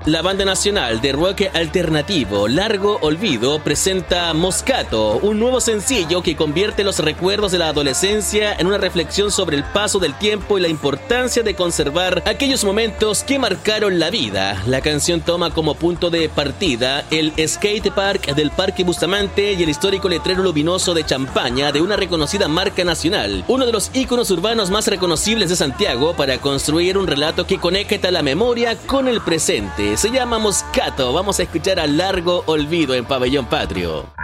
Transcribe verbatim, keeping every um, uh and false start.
La banda nacional de rock alternativo Largo Olvido presenta Moscato, un nuevo sencillo que convierte los recuerdos de la adolescencia en una reflexión sobre el paso del tiempo y la importancia de conservar aquellos momentos que marcaron la vida. La canción toma como punto de partida el skate park del Parque Bustamante y el histórico letrero luminoso de Champaña de una reconocida marca nacional, uno de los íconos urbanos más reconocibles de Santiago, para construir un relato que conecta la memoria con el presente. Se llama Moscato. Vamos a escuchar a Largo Olvido en Pabellón Patrio.